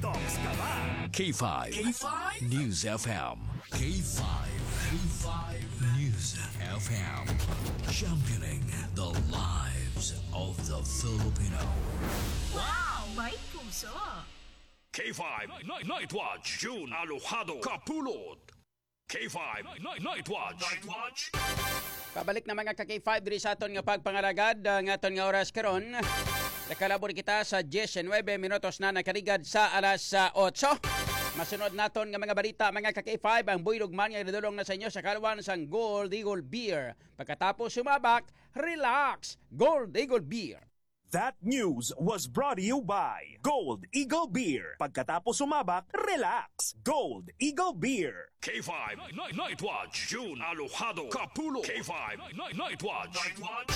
Dogs ka ba? K5. K5? News FM. K5. K5 News FM. Championing the lives of the Filipino. Wow! May puso! K5 Night Watch. June Alojado Kapulot. K5 Night Watch. Night Watch. Pabalik na mga ka-K5 diri sa aton nga pagpangaragad nga aton nga oras karon. Nakalabor kita sa 19 minutos na nakaligad sa alas 8. Masunod naton nga mga balita mga ka-K5 ang buylog man nga idulong na sa inyo sa kalwan sang Gold Eagle Beer. Pagkatapos sumabak, relax, Gold Eagle Beer. That news was brought to you by Gold Eagle Beer. Pagkatapos sumabak, relax. Gold Eagle Beer. K5 Night Watch. June Alojado Kapulot. K5 Night Watch. Night Watch.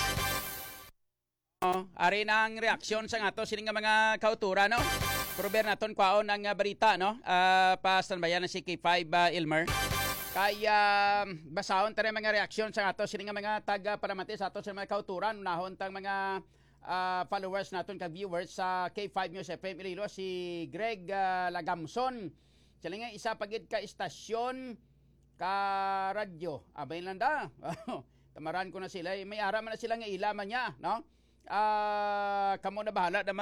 Ari na ang reaksyon sa ato sining nga mga kautura no. Prober naton kwaon ang balita no. Pa-standbyan na si K5 Ilmer. Kaya basahon tara mga reaksyon sa ato sining nga mga taga paramati sa ato sa mga kauturan nahon tang mga followers naton kag viewers sa K5 News FM Iloilo si Greg Lagamson. Sila nga isa pagid ka istasyon ka radyo. Abay lang da. Tamaran ko na sila. May ara man na sila nga ilaman niya, no? Kamo na bahala na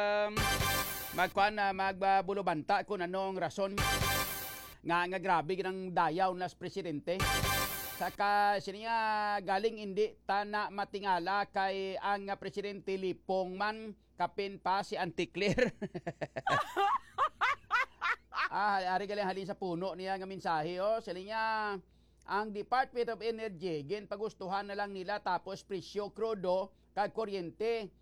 magbulubanta kung anong rason nga grabe ng dayaw nas presidente. Saka siya galing hindi tana matingala kay ang presidente Lipong man kapin pa si Anticlear. Ari galing halin sa puno niya nga mensahe sila niya ang Department of Energy gin pagustuhan na lang nila tapos presyo krudo kag kuryente